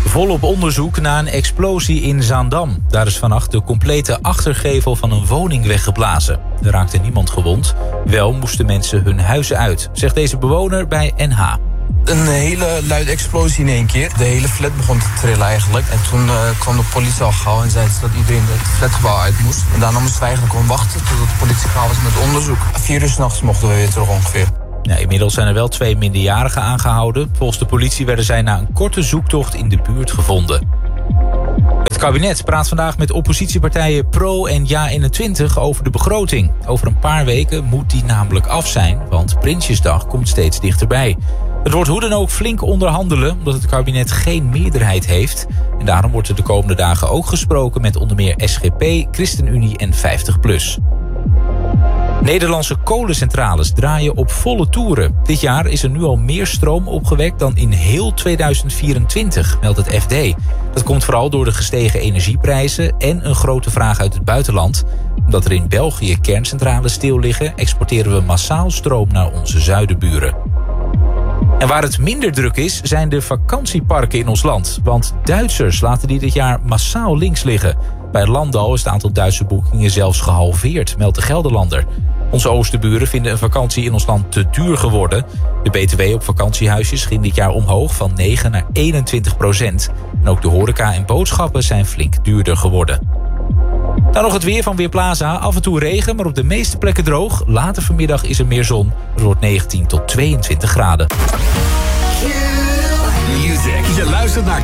Volop onderzoek na een explosie in Zaandam. Daar is vannacht de complete achtergevel van een woning weggeblazen. Er raakte niemand gewond. Wel moesten mensen hun huizen uit, zegt deze bewoner bij NH. Een hele luide explosie in één keer. De hele flat begon te trillen eigenlijk. En toen kwam de politie al gauw en zei dat iedereen het flatgebouw uit moest. En daarna moesten we eigenlijk gewoon wachten totdat de politie gauw was met onderzoek. 4 uur 's nachts mochten we weer terug ongeveer. Ja, inmiddels zijn er wel 2 minderjarigen aangehouden. Volgens de politie werden zij na een korte zoektocht in de buurt gevonden. Het kabinet praat vandaag met oppositiepartijen Pro en Ja21 over de begroting. Over een paar weken moet die namelijk af zijn, want Prinsjesdag komt steeds dichterbij. Het wordt hoe dan ook flink onderhandelen, omdat het kabinet geen meerderheid heeft. En daarom wordt er de komende dagen ook gesproken met onder meer SGP, ChristenUnie en 50PLUS. Nederlandse kolencentrales draaien op volle toeren. Dit jaar is er nu al meer stroom opgewekt dan in heel 2024, meldt het FD. Dat komt vooral door de gestegen energieprijzen en een grote vraag uit het buitenland. Omdat er in België kerncentrales stil liggen, exporteren we massaal stroom naar onze zuidenburen. En waar het minder druk is, zijn de vakantieparken in ons land. Want Duitsers laten die dit jaar massaal links liggen. Bij Landal is het aantal Duitse boekingen zelfs gehalveerd, meldt de Gelderlander. Onze oosterburen vinden een vakantie in ons land te duur geworden. De BTW op vakantiehuisjes ging dit jaar omhoog van 9 naar 21%. En ook de horeca en boodschappen zijn flink duurder geworden. Dan nog het weer van Weerplaza. Af en toe regen, maar op de meeste plekken droog. Later vanmiddag is er meer zon. Het wordt 19 tot 22 graden. Je luistert naar